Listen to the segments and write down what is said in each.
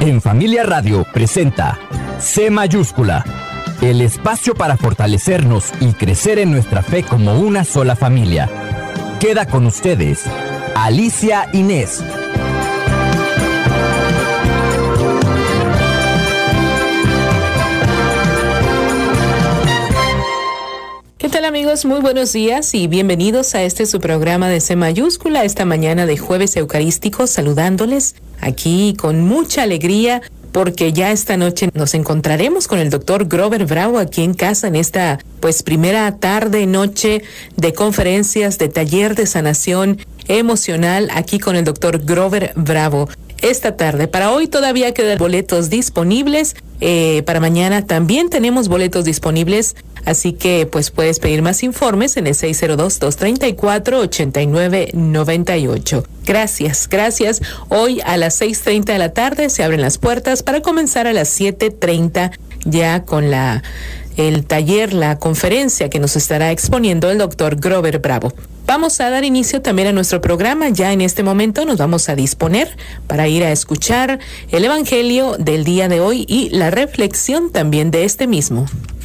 En Familia Radio presenta C mayúscula, el espacio para fortalecernos y crecer en nuestra fe como una sola familia. Queda con ustedes, Alicia Inés. ¿Qué tal, amigos? Muy buenos días y bienvenidos a su programa de C mayúscula esta mañana de jueves eucarístico, saludándoles aquí con mucha alegría porque ya esta noche nos encontraremos con el doctor Grover Bravo aquí en casa en esta primera tarde, noche de conferencias, de taller de sanación emocional aquí con el doctor Grover Bravo. Esta tarde, para hoy todavía quedan boletos disponibles, para mañana también tenemos boletos disponibles, así que puedes pedir más informes en el 602-234-8998. Gracias. Hoy a las 6:30 de la tarde se abren las puertas para comenzar a las 7:30 ya con el taller, la conferencia que nos estará exponiendo el doctor Grover Bravo. Vamos a dar inicio también a nuestro programa. Ya en este momento nos vamos a disponer para ir a escuchar el Evangelio del día de hoy y la reflexión también de este mismo.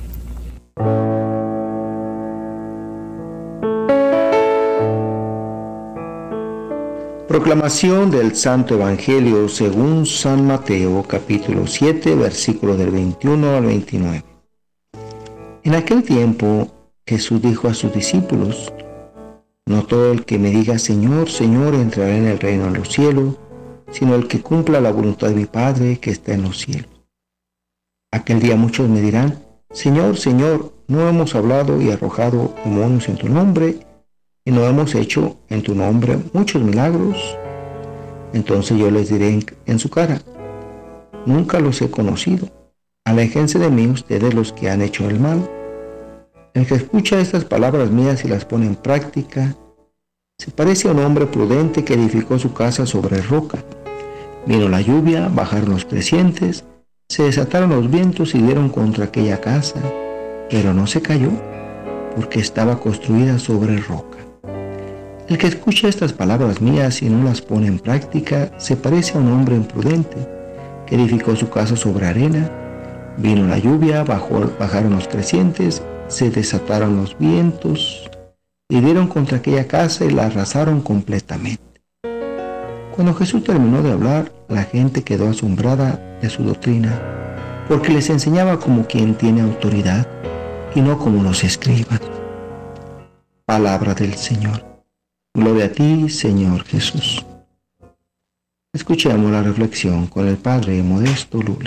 Proclamación del Santo Evangelio según San Mateo, capítulo 7, versículos del 21 al 29. En aquel tiempo Jesús dijo a sus discípulos: no todo el que me diga Señor, Señor, entrará en el reino de los cielos, sino el que cumpla la voluntad de mi Padre que está en los cielos. Aquel día muchos me dirán: Señor, Señor, ¿no hemos hablado y arrojado demonios en tu nombre, y no hemos hecho en tu nombre muchos milagros? Entonces yo les diré en su cara: nunca los he conocido. Aléjense de mí ustedes los que han hecho el mal. El que escucha estas palabras mías y las pone en práctica se parece a un hombre prudente que edificó su casa sobre roca. Vino la lluvia, bajaron los crecientes, se desataron los vientos y dieron contra aquella casa, pero no se cayó, porque estaba construida sobre roca. El que escucha estas palabras mías y no las pone en práctica se parece a un hombre imprudente que edificó su casa sobre arena. Vino la lluvia, bajaron los crecientes, se desataron los vientos y dieron contra aquella casa y la arrasaron completamente. Cuando Jesús terminó de hablar, la gente quedó asombrada de su doctrina, porque les enseñaba como quien tiene autoridad y no como los escribas. Palabra del Señor. Gloria a ti, Señor Jesús. Escuchemos la reflexión con el Padre Modesto Lule.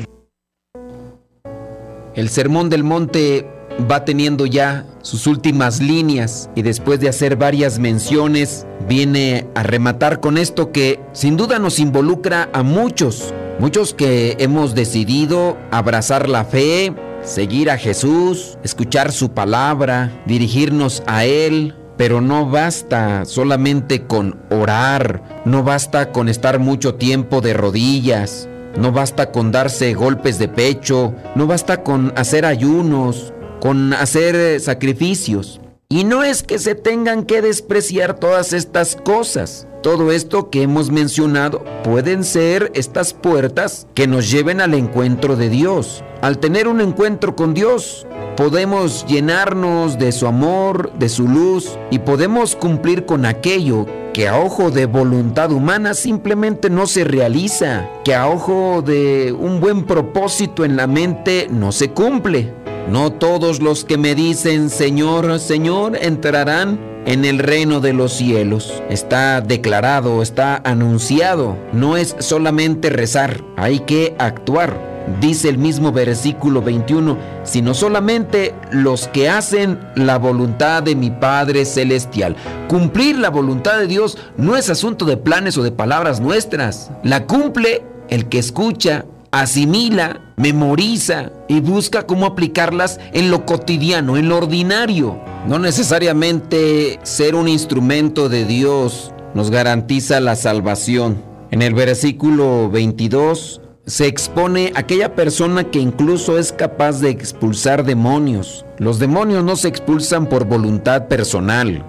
El Sermón del Monte va teniendo ya sus últimas líneas y después de hacer varias menciones viene a rematar con esto que sin duda nos involucra a muchos que hemos decidido abrazar la fe, seguir a Jesús, escuchar su palabra, dirigirnos a Él. Pero no basta solamente con orar, no basta con estar mucho tiempo de rodillas, no basta con darse golpes de pecho, no basta con hacer ayunos, con hacer sacrificios. Y no es que se tengan que despreciar todas estas cosas. Todo esto que hemos mencionado pueden ser estas puertas que nos lleven al encuentro de Dios. Al tener un encuentro con Dios, podemos llenarnos de su amor, de su luz, y podemos cumplir con aquello que a ojo de voluntad humana simplemente no se realiza, que a ojo de un buen propósito en la mente no se cumple. No todos los que me dicen Señor, Señor, entrarán en el reino de los cielos. Está declarado, está anunciado. No es solamente rezar, hay que actuar. Dice el mismo versículo 21, sino solamente los que hacen la voluntad de mi Padre Celestial. Cumplir la voluntad de Dios no es asunto de planes o de palabras nuestras. La cumple el que escucha, asimila, memoriza y busca cómo aplicarlas en lo cotidiano, en lo ordinario. No necesariamente ser un instrumento de Dios nos garantiza la salvación. En el versículo 22 se expone aquella persona que incluso es capaz de expulsar demonios. Los demonios no se expulsan por voluntad personal.